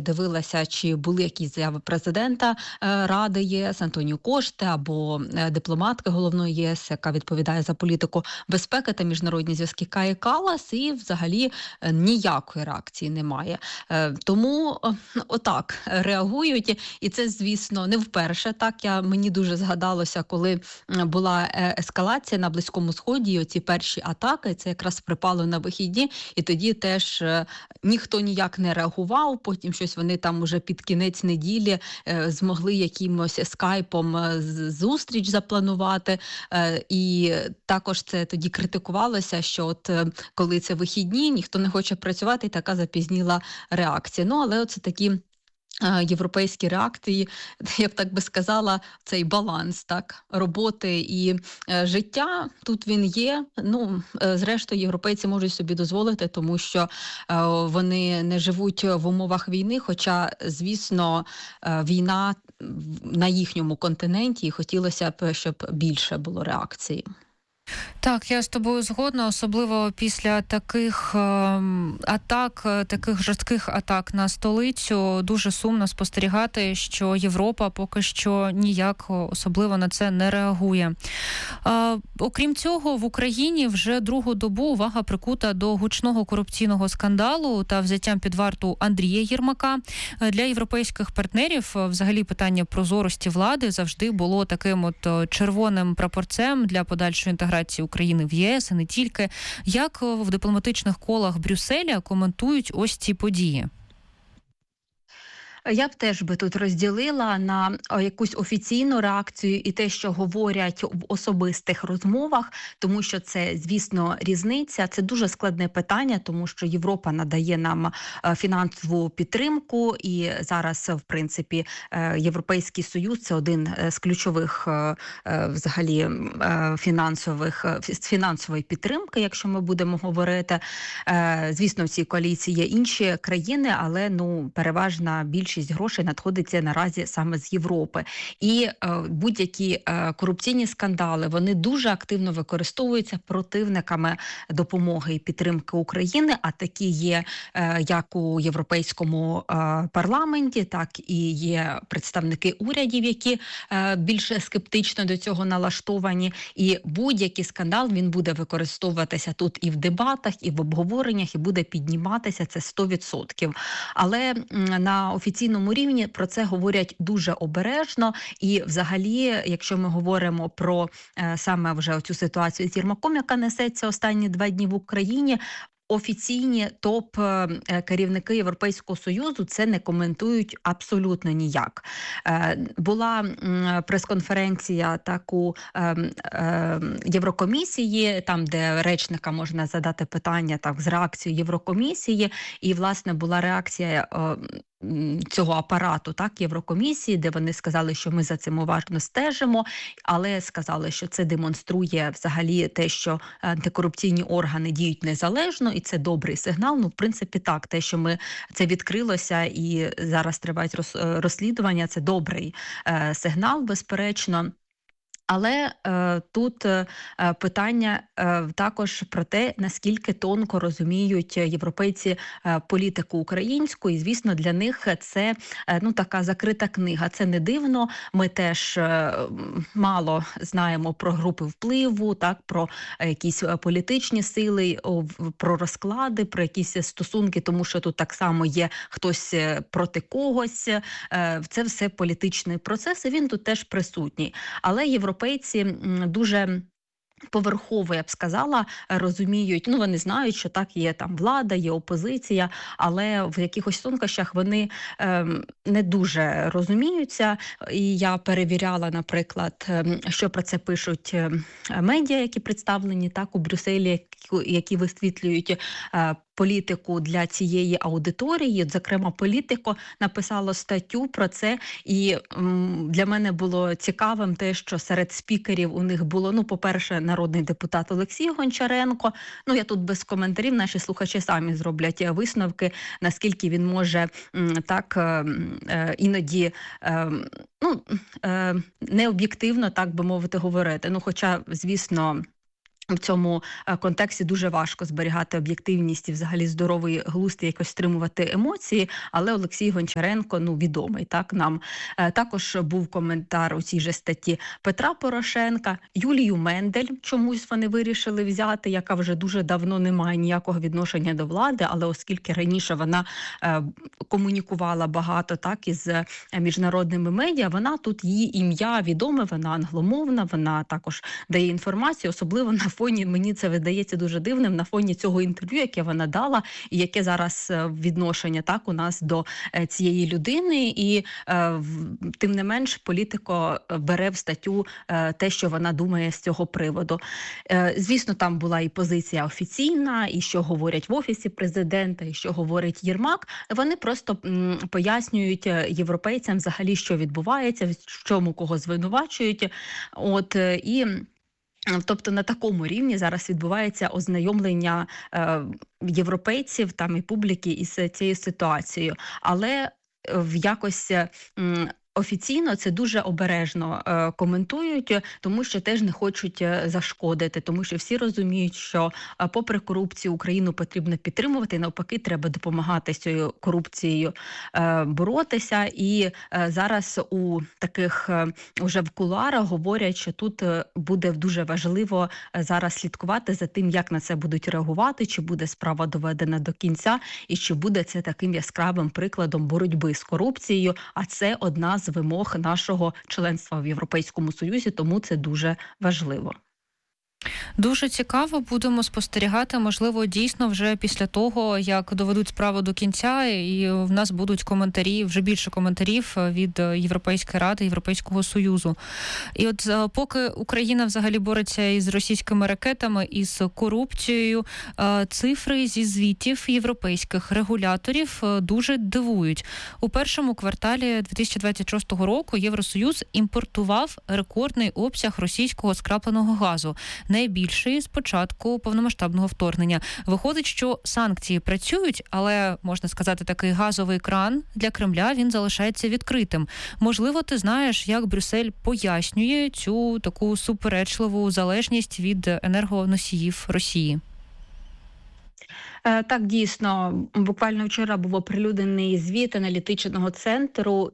дивилася, чи були якісь заяви президента Ради ЄС Антоніо Коште або дипломатки головної ЄС, яка відповідає за політику безпеки та міжнародні зв'язки Каї Каллас, і взагалі ніякої реакції немає. Тому отак реагують, і це, звісно, не вперше. Так, мені дуже згадалося, коли була ескалація на Близькому Сході, і оці перші атаки, це якраз припало на вихідні, і тоді теж ніхто ніяк не реагував, потім щось вони там уже під кінець неділі змогли якимось скайпом зустріч запланувати, і також це тоді критикувалося, що от коли це вихідні, ніхто не хоче працювати, і така запізніла реакція. Ну, але оце такі європейські реакції, я б так би сказала, цей баланс, так, роботи і життя, тут він є. Ну, зрештою, європейці можуть собі дозволити, тому що вони не живуть в умовах війни, хоча, звісно, війна на їхньому континенті, і хотілося б, щоб більше було реакції. Так, я з тобою згодна, особливо після таких атак, таких жорстких атак на столицю. Дуже сумно спостерігати, що Європа поки що ніяк особливо на це не реагує. Окрім цього, в Україні вже другу добу увага прикута до гучного корупційного скандалу та взяттям під варту Андрія Єрмака. Для європейських партнерів взагалі питання прозорості влади завжди було таким от червоним прапорцем для подальшої інтеграції України в ЄС, і не тільки. Як в дипломатичних колах Брюсселя коментують ось ці події? Я б теж би тут розділила на якусь офіційну реакцію і те, що говорять в особистих розмовах, тому що це, звісно, різниця. Це дуже складне питання, тому що Європа надає нам фінансову підтримку, і зараз, в принципі, Європейський Союз – це один з ключових взагалі фінансової підтримки, якщо ми будемо говорити. Звісно, в цій коаліції є інші країни, але переважна більшість грошей надходиться наразі саме з Європи. І будь-які корупційні скандали, вони дуже активно використовуються противниками допомоги і підтримки України, а такі є як у Європейському парламенті, так і є представники урядів, які більш скептично до цього налаштовані. І будь-який скандал, він буде використовуватися тут і в дебатах, і в обговореннях, і буде підніматися, це 100%. Але на офіційному рівні про це говорять дуже обережно, і взагалі, якщо ми говоримо про саме вже цю ситуацію з Єрмаком, яка несеться останні 2 дні в Україні, офіційні топ-керівники Європейського Союзу це не коментують абсолютно ніяк. Була прес-конференція у Єврокомісії, там, де речника можна задати питання з реакцією Єврокомісії, і, власне, була реакція цього апарату, Єврокомісії, де вони сказали, що ми за цим уважно стежимо, але сказали, що це демонструє взагалі те, що антикорупційні органи діють незалежно, і це добрий сигнал. В принципі, так, те, що це відкрилося і зараз тривають розслідування, це добрий сигнал, безперечно. Але тут питання також про те, наскільки тонко розуміють європейці політику українську, і, звісно, для них це така закрита книга. Це не дивно, ми теж мало знаємо про групи впливу, про якісь політичні сили, про розклади, про якісь стосунки, тому що тут так само є хтось проти когось. Це все політичний процес, і він тут теж присутній. Але європейці дуже поверхово, я б сказала, розуміють, вони знають, що так, є там влада, є опозиція, але в якихось тонкощах вони не дуже розуміються. І я перевіряла, наприклад, що про це пишуть медіа, які представлені у Брюсселі, які висвітлюють політику для цієї аудиторії. Зокрема, Політико написало статтю про це, і для мене було цікавим те, що серед спікерів у них було, по-перше, народний депутат Олексій Гончаренко. Я тут без коментарів, наші слухачі самі зроблять висновки, наскільки він може іноді необ'єктивно, так би мовити, говорити. Хоча, звісно, В цьому контексті дуже важко зберігати об'єктивність і взагалі здоровий глузд і якось стримувати емоції, але Олексій Гончаренко, відомий, так, нам. Також був коментар у цій же статті Петра Порошенка, Юлію Мендель чомусь вони вирішили взяти, яка вже дуже давно не має ніякого відношення до влади, але оскільки раніше вона комунікувала багато, так, із міжнародними медіа, вона тут, її ім'я відоме, вона англомовна, вона також дає інформацію, особливо на фоні, мені це видається дуже дивним, на фоні цього інтерв'ю, яке вона дала, і яке зараз відношення, так, у нас до цієї людини, і тим не менш Політико бере в статтю те, що вона думає з цього приводу. Звісно, там була і позиція офіційна, і що говорять в Офісі президента, і що говорить Єрмак. Вони просто пояснюють європейцям взагалі, що відбувається, в чому кого звинувачують. Тобто на такому рівні зараз відбувається ознайомлення європейців там і публіки із цією ситуацією. Але якось офіційно це дуже обережно коментують, тому що теж не хочуть зашкодити, тому що всі розуміють, що попри корупцію Україну потрібно підтримувати, і навпаки треба допомагати з цією корупцією боротися. І зараз у таких уже в кулуарах говорять, що тут буде дуже важливо зараз слідкувати за тим, як на це будуть реагувати, чи буде справа доведена до кінця, і чи буде це таким яскравим прикладом боротьби з корупцією, а це одна з вимог нашого членства в Європейському Союзі, тому це дуже важливо. Дуже цікаво, будемо спостерігати, можливо, дійсно вже після того, як доведуть справу до кінця, і в нас будуть коментарі, вже більше коментарів від Європейської Ради, Європейського Союзу. І от поки Україна взагалі бореться із російськими ракетами, із корупцією, цифри зі звітів європейських регуляторів дуже дивують. У першому кварталі 2026 року Євросоюз імпортував рекордний обсяг російського скрапленого газу. Найбільший з початку повномасштабного вторгнення. Виходить, що санкції працюють, але, можна сказати, такий газовий кран для Кремля, він залишається відкритим. Можливо, ти знаєш, як Брюссель пояснює цю таку суперечливу залежність від енергоносіїв Росії? Так, дійсно, буквально вчора був оприлюднений звіт аналітичного центру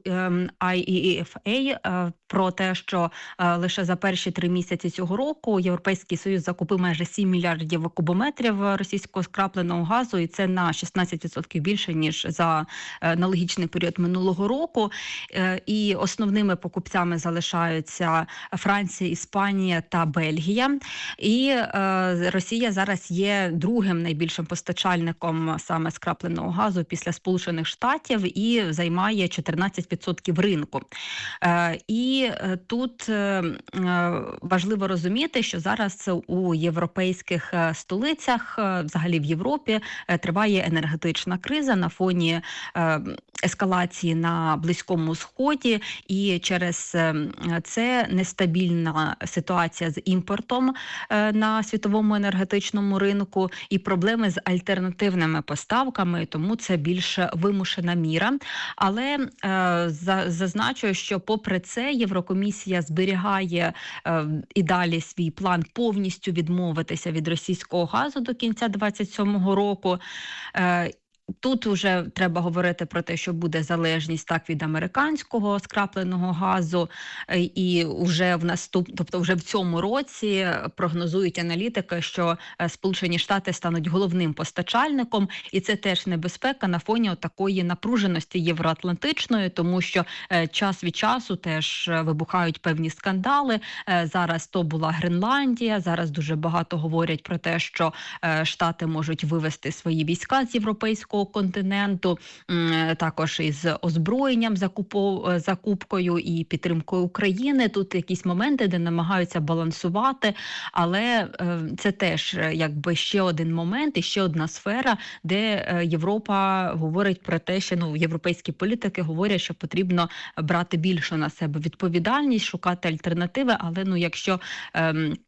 IEEFA про те, що лише за перші 3 місяці цього року Європейський Союз закупив майже 7 мільярдів кубометрів російського скрапленого газу, і це на 16% більше, ніж за аналогічний період минулого року. І основними покупцями залишаються Франція, Іспанія та Бельгія. І Росія зараз є другим найбільшим постачальником саме скрапленого газу після Сполучених Штатів і займає 14% ринку. І тут важливо розуміти, що зараз у європейських столицях, взагалі в Європі, триває енергетична криза на фоні ескалації на Близькому Сході, і через це нестабільна ситуація з імпортом на світовому енергетичному ринку і проблеми з альтернативними поставками, тому це більш вимушена міра. Але зазначу, що попри це Єврокомісія зберігає і далі свій план повністю відмовитися від російського газу до кінця 2027 року. Тут вже треба говорити про те, що буде залежність так від американського скрапленого газу, і вже тобто вже в цьому році прогнозують аналітики, що Сполучені Штати стануть головним постачальником, і це теж небезпека на фоні такої напруженості євроатлантичної, тому що час від часу теж вибухають певні скандали. Зараз то була Гренландія, зараз дуже багато говорять про те, що Штати можуть вивести свої війська з європейського континенту, також із озброєнням, закупкою і підтримкою України. Тут якісь моменти, де намагаються балансувати, але це теж якби ще один момент і ще одна сфера, де Європа говорить про те, що європейські політики говорять, що потрібно брати більше на себе відповідальність, шукати альтернативи, але якщо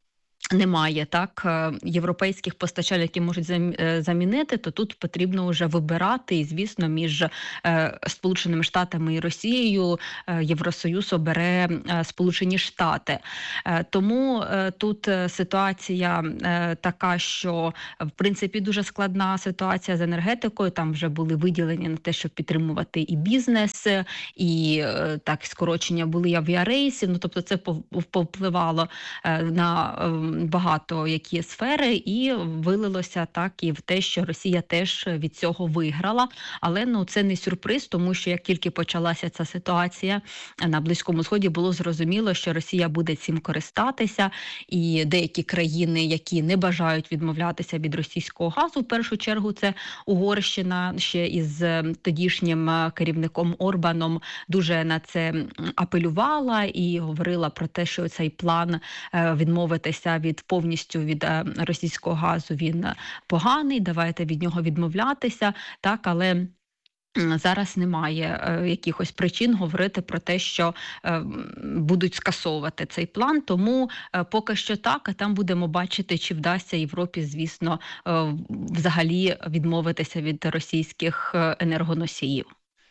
немає європейських постачальників, які можуть замінити, то тут потрібно вже вибирати. І, звісно, між Сполученими Штатами і Росією Євросоюз обере Сполучені Штати. Тому тут ситуація така, що в принципі дуже складна ситуація з енергетикою. Там вже були виділені на те, щоб підтримувати і бізнес, і скорочення були авіарейсів. Ну тобто це повпливало на багато які сфери, і вилилося і в те, що Росія теж від цього виграла. Але це не сюрприз, тому що як тільки почалася ця ситуація на Близькому Сході, було зрозуміло, що Росія буде цим користатися, і деякі країни, які не бажають відмовлятися від російського газу, в першу чергу це Угорщина, ще із тодішнім керівником Орбаном дуже на це апелювала і говорила про те, що цей план відмовитися повністю від російського газу, він поганий, давайте від нього відмовлятися, але зараз немає якихось причин говорити про те, що будуть скасовувати цей план, тому поки що а там будемо бачити, чи вдасться Європі, звісно, взагалі відмовитися від російських енергоносіїв.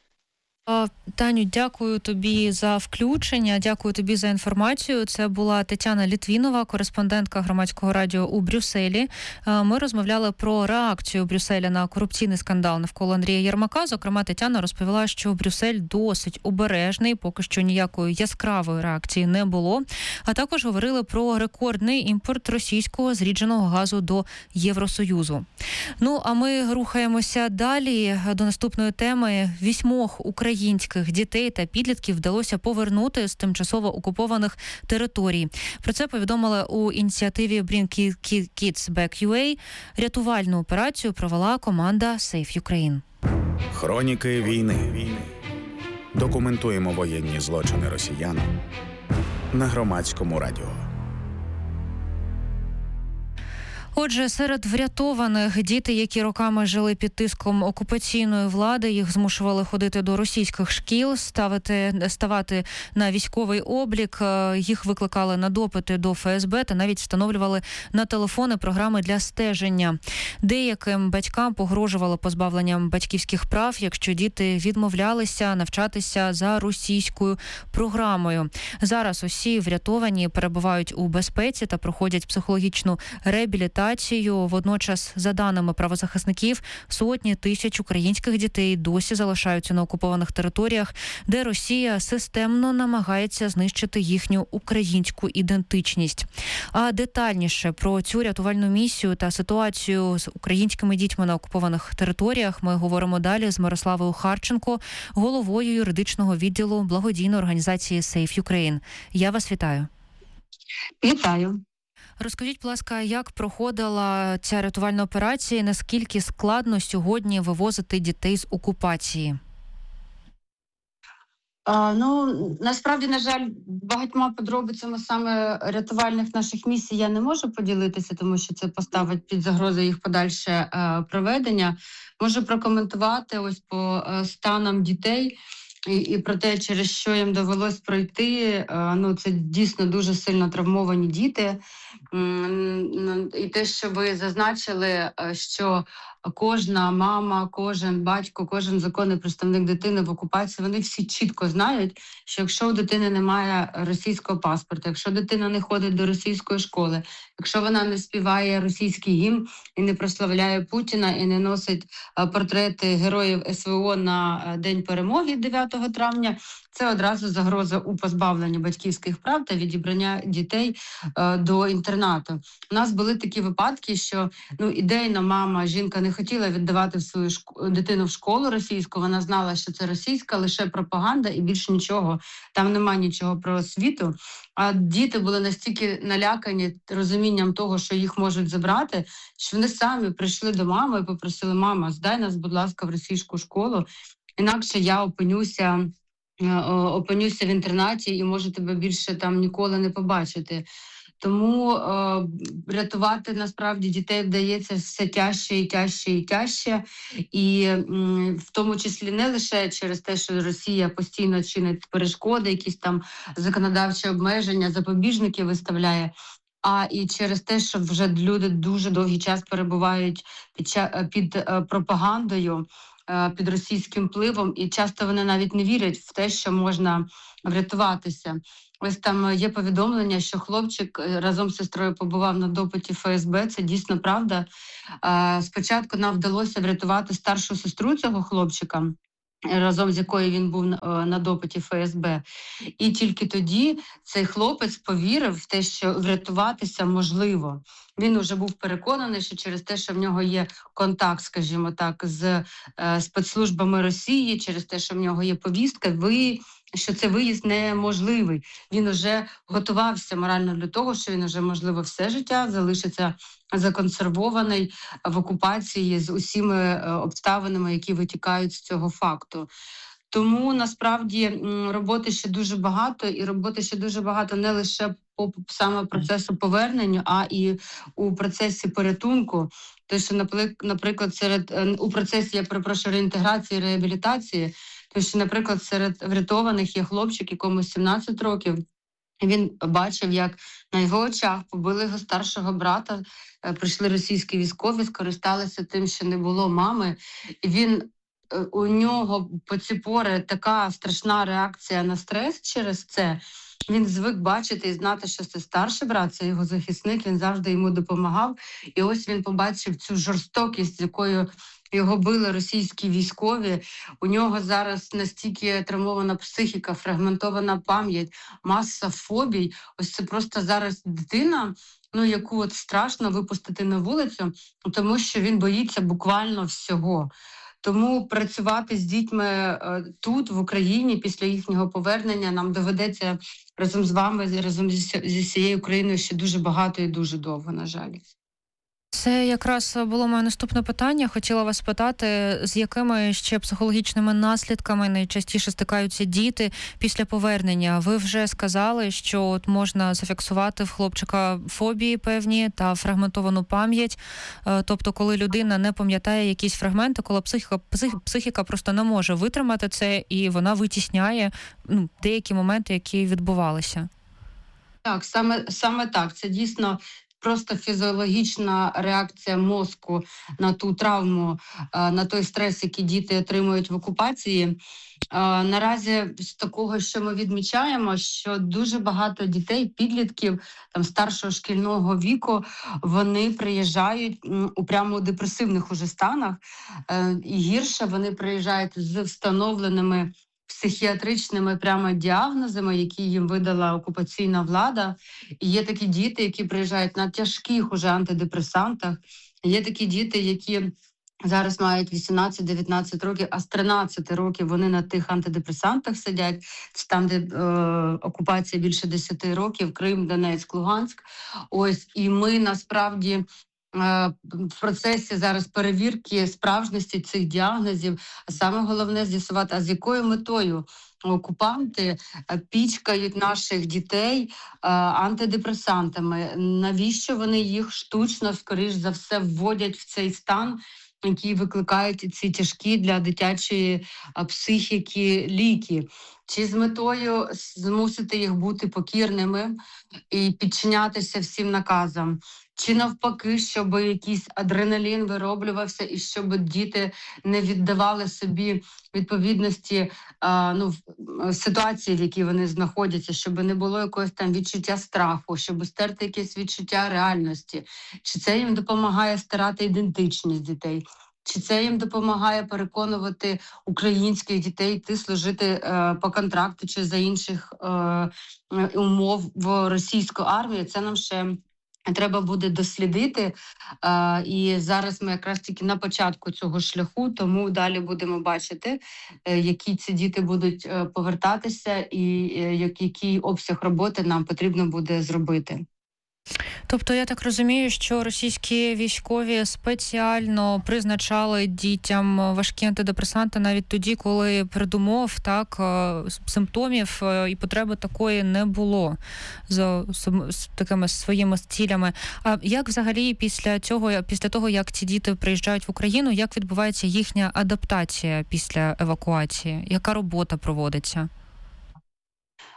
Таню, дякую тобі за включення, дякую тобі за інформацію. Це була Тетяна Літвінова, кореспондентка Громадського радіо у Брюсселі. Ми розмовляли про реакцію Брюсселя на корупційний скандал навколо Андрія Єрмака. Зокрема, Тетяна розповіла, що Брюссель досить обережний, поки що ніякої яскравої реакції не було. А також говорили про рекордний імпорт російського зрідженого газу до Євросоюзу. Ну, а ми рухаємося далі до наступної теми. 8 українських дітей та підлітків вдалося повернути з тимчасово окупованих територій. Про це повідомили у ініціативі Bring Kids Back UA. Рятувальну операцію провела команда Save Ukraine. Хроніки війни. Документуємо воєнні злочини росіян на Громадському радіо. Отже, серед врятованих діти, які роками жили під тиском окупаційної влади, їх змушували ходити до російських шкіл, ставати на військовий облік, їх викликали на допити до ФСБ та навіть встановлювали на телефони програми для стеження. Деяким батькам погрожувало позбавленням батьківських прав, якщо діти відмовлялися навчатися за російською програмою. Зараз усі врятовані перебувають у безпеці та проходять психологічну реабілітацію. Водночас, за даними правозахисників, сотні тисяч українських дітей досі залишаються на окупованих територіях, де Росія системно намагається знищити їхню українську ідентичність. А детальніше про цю рятувальну місію та ситуацію з українськими дітьми на окупованих територіях ми говоримо далі з Мирославою Харченко, головою юридичного відділу благодійної організації Save Ukraine. Я вас вітаю. Вітаю. Розкажіть, будь ласка, як проходила ця рятувальна операція, наскільки складно сьогодні вивозити дітей з окупації? Насправді, на жаль, багатьма подробицями саме рятувальних наших місій я не можу поділитися, тому що це поставить під загрозу їх подальше проведення. Можу прокоментувати ось по станам дітей і про те, через що їм довелось пройти. Це дійсно дуже сильно травмовані діти. І те, що ви зазначили, що кожна мама, кожен батько, кожен законний представник дитини в окупації, вони всі чітко знають, що якщо у дитини немає російського паспорта, якщо дитина не ходить до російської школи, якщо вона не співає російський гімн і не прославляє Путіна, і не носить портрети героїв СВО на День перемоги 9 травня, це одразу загроза у позбавленні батьківських прав та відібрання дітей до інтернату. У нас були такі випадки, що ідейно мама, жінка не хотіла віддавати свою дитину в школу російську, вона знала, що це російська, лише пропаганда і більше нічого, там немає нічого про освіту. А діти були настільки налякані розумінням того, що їх можуть забрати, що вони самі прийшли до мами і попросили: мама, здай нас, будь ласка, в російську школу, інакше я опинюся в інтернаті і можу тебе більше там ніколи не побачити. Тому рятувати насправді дітей вдається все тяжче і тяжче і тяжче. І в тому числі не лише через те, що Росія постійно чинить перешкоди, якісь там законодавчі обмеження, запобіжники виставляє, а і через те, що вже люди дуже довгий час перебувають під пропагандою, під російським впливом, і часто вони навіть не вірять в те, що можна врятуватися. Ось там є повідомлення, що хлопчик разом з сестрою побував на допиті ФСБ. Це дійсно правда. Спочатку нам вдалося врятувати старшу сестру цього хлопчика, разом з якою він був на допиті ФСБ. І тільки тоді цей хлопець повірив в те, що врятуватися можливо. Він вже був переконаний, що через те, що в нього є контакт, скажімо так, з спецслужбами Росії, через те, що в нього є повістка, що це виїзд неможливий. Він вже готувався морально для того, що він вже, можливо, все життя залишиться законсервований в окупації з усіма обставинами, які витікають з цього факту. Тому насправді роботи ще дуже багато, і роботи ще дуже багато не лише по саме процесу повернення, а і у процесі порятунку. Те, що, наприклад, у процесі, реінтеграції, реабілітації, то що, наприклад, серед врятованих є хлопчик, якому 17 років. Він бачив, як на його очах побили його старшого брата, прийшли російські військові, скористалися тим, що не було мами. І у нього по ці пори така страшна реакція на стрес через це. Він звик бачити і знати, що це старший брат, це його захисник, він завжди йому допомагав. І ось він побачив цю жорстокість, з якою його били російські військові. У нього зараз настільки травмована психіка, фрагментована пам'ять, маса фобій. Ось це просто зараз дитина, яку от страшно випустити на вулицю, тому що він боїться буквально всього. Тому працювати з дітьми тут, в Україні, після їхнього повернення нам доведеться разом з вами, разом зі всією Україною ще дуже багато і дуже довго, на жаль. Це якраз було моє наступне питання. Хотіла вас питати, з якими ще психологічними наслідками найчастіше стикаються діти після повернення. Ви вже сказали, що от можна зафіксувати в хлопчика фобії певні та фрагментовану пам'ять. Тобто, коли людина не пам'ятає якісь фрагменти, коли психіка просто не може витримати це, і вона витісняє деякі моменти, які відбувалися. Так, саме так. Це дійсно просто фізіологічна реакція мозку на ту травму, на той стрес, який діти отримують в окупації. Наразі з такого, що ми відмічаємо, що дуже багато дітей, підлітків старшого шкільного віку, вони приїжджають у прямо депресивних уже станах. І гірше, вони приїжджають з встановленими психіатричними прямо діагнозами, які їм видала окупаційна влада. І є такі діти, які приїжджають на тяжких уже антидепресантах. Є такі діти, які зараз мають 18-19 років, а з 13 років вони на тих антидепресантах сидять, там, де окупація більше 10 років, Крим, Донецьк, Луганськ. Ось, і ми насправді в процесі зараз перевірки справжності цих діагнозів, а саме головне з'ясувати, а з якою метою окупанти пічкають наших дітей антидепресантами, навіщо вони їх штучно, скоріш за все, вводять в цей стан, які викликають ці тяжкі для дитячої психіки ліки. Чи з метою змусити їх бути покірними і підчинятися всім наказам, чи навпаки, щоб якийсь адреналін вироблювався і щоб діти не віддавали собі відповідності ситуації, в якій вони знаходяться, щоб не було якогось там відчуття страху, щоб стерти якесь відчуття реальності. Чи це їм допомагає стирати ідентичність дітей? Чи це їм допомагає переконувати українських дітей йти служити по контракту чи за інших умов в російську армію? Це нам ще треба буде дослідити. І зараз ми якраз тільки на початку цього шляху, тому далі будемо бачити, які ці діти будуть повертатися і який обсяг роботи нам потрібно буде зробити. Тобто, я так розумію, що російські військові спеціально призначали дітям важкі антидепресанти навіть тоді, коли передумов, симптомів і потреби такої не було з такими своїми цілями. А як взагалі після того, як ці діти приїжджають в Україну, як відбувається їхня адаптація після евакуації? Яка робота проводиться?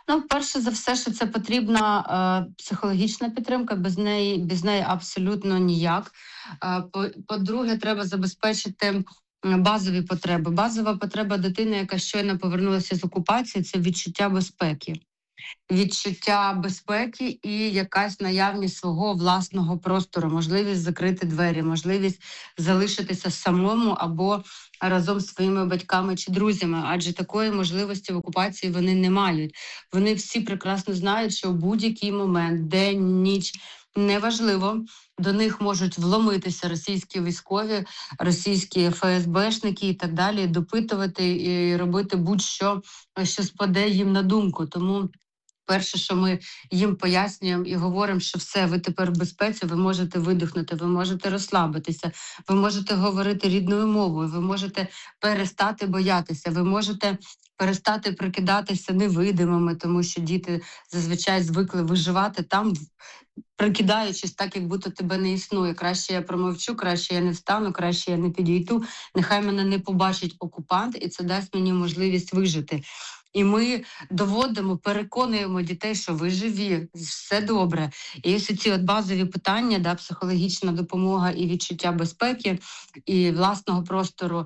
Ну, перше за все, що це потрібна психологічна підтримка, без неї абсолютно ніяк. По-друге, треба забезпечити базові потреби. Базова потреба дитини, яка щойно повернулася з окупації, це відчуття безпеки. Відчуття безпеки і якась наявність свого власного простору, можливість закрити двері, можливість залишитися самому або разом з своїми батьками чи друзями, адже такої можливості в окупації вони не мають. Вони всі прекрасно знають, що в будь-який момент, день, ніч, неважливо, до них можуть вломитися російські військові, російські ФСБшники і так далі, допитувати і робити будь-що, що спаде їм на думку. Тому перше, що ми їм пояснюємо і говоримо, що все, ви тепер в безпеці, ви можете видихнути, ви можете розслабитися, ви можете говорити рідною мовою, ви можете перестати боятися, ви можете перестати прикидатися невидимими, тому що діти зазвичай звикли виживати там, прикидаючись так, як будто тебе не існує. Краще я промовчу, краще я не встану, краще я не підійду, нехай мене не побачить окупант, і це дасть мені можливість вижити. І ми доводимо, переконуємо дітей, що ви живі, все добре. І ось ці от базові питання, психологічна допомога і відчуття безпеки, і власного простору,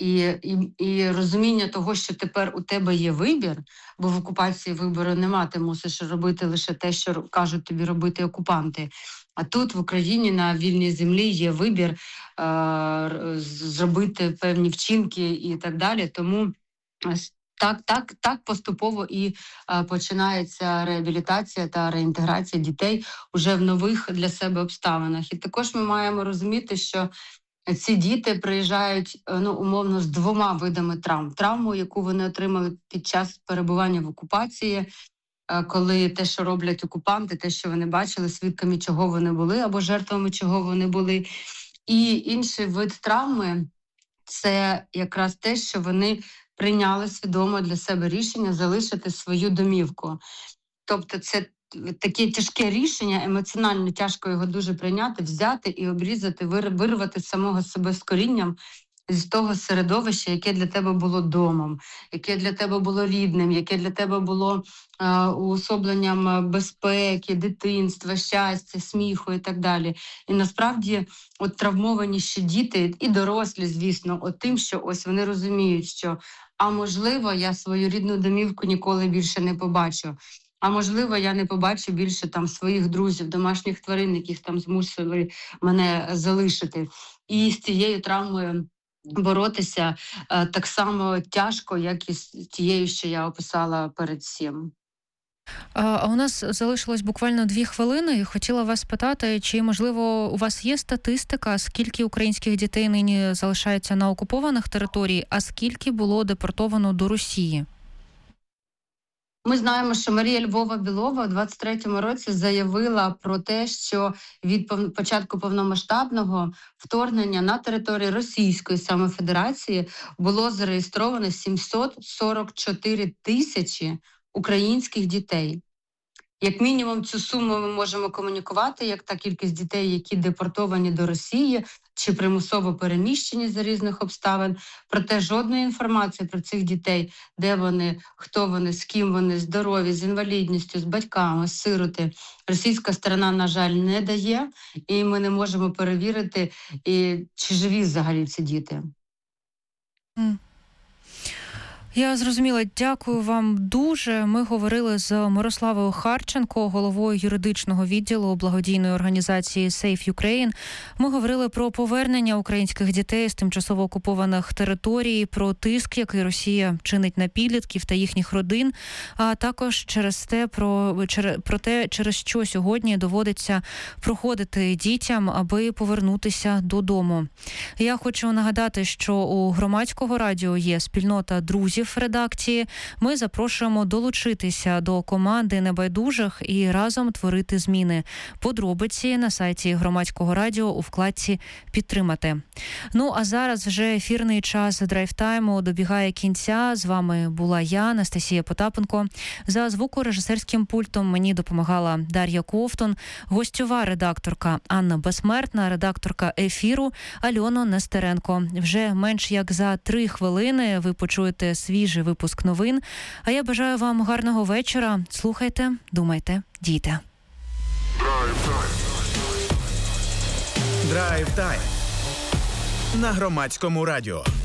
і розуміння того, що тепер у тебе є вибір, бо в окупації вибору нема, ти мусиш робити лише те, що кажуть тобі робити окупанти. А тут в Україні на вільній землі є вибір зробити певні вчинки і так далі. Тому так поступово і починається реабілітація та реінтеграція дітей уже в нових для себе обставинах. І також ми маємо розуміти, що ці діти приїжджають умовно з 2 видами травм. Травму, яку вони отримали під час перебування в окупації, коли те, що роблять окупанти, те, що вони бачили, свідками чого вони були або жертвами чого вони були. І інший вид травми – це якраз те, що вони прийняли свідомо для себе рішення залишити свою домівку. Тобто це таке тяжке рішення, емоціонально тяжко його дуже прийняти, взяти і обрізати, вирвати самого себе з корінням з того середовища, яке для тебе було домом, яке для тебе було рідним, яке для тебе було уособленням безпеки, дитинства, щастя, сміху і так далі. І насправді от травмовані ще діти і дорослі, звісно, от тим, що ось вони розуміють, що можливо, я свою рідну домівку ніколи більше не побачу. А можливо, я не побачу більше там своїх друзів, домашніх тварин, яких там змусили мене залишити. І з цією травмою боротися так само тяжко, як і з тією, що я описала перед цим. А у нас залишилось буквально 2 хвилини, і хотіла вас питати, чи, можливо, у вас є статистика, скільки українських дітей нині залишається на окупованих територіях, а скільки було депортовано до Росії? Ми знаємо, що Марія Львова-Білова у 23-му році заявила про те, що від початку повномасштабного вторгнення на території Російської саме Федерації було зареєстровано 744 тисячі українських дітей. Як мінімум цю суму ми можемо комунікувати, як та кількість дітей, які депортовані до Росії чи примусово переміщені за різних обставин. Проте жодної інформації про цих дітей, де вони, хто вони, з ким вони, здорові, з інвалідністю, з батьками, сироти, російська сторона, на жаль, не дає, і ми не можемо перевірити, чи живі взагалі ці діти. Я зрозуміла. Дякую вам дуже. Ми говорили з Мирославою Харченко, головою юридичного відділу благодійної організації Safe Ukraine. Ми говорили про повернення українських дітей з тимчасово окупованих територій, про тиск, який Росія чинить на підлітків та їхніх родин, а також про те, через що сьогодні доводиться проходити дітям, аби повернутися додому. Я хочу нагадати, що у Громадського радіо є спільнота друзів редакції. Ми запрошуємо долучитися до команди небайдужих і разом творити зміни. Подробиці на сайті Громадського радіо у вкладці «Підтримати». Ну, а зараз вже ефірний час драйв-тайму добігає кінця. З вами була я, Анастасія Потапенко. За звукорежисерським пультом мені допомагала Дар'я Ковтун, гостьова редакторка Анна Безсмертна, редакторка ефіру Альона Нестеренко. Вже менш як за 3 хвилини ви почуєте свій свіжий випуск новин. А я бажаю вам гарного вечора. Слухайте, думайте, дійте. Драйв-тайм на Громадському радіо.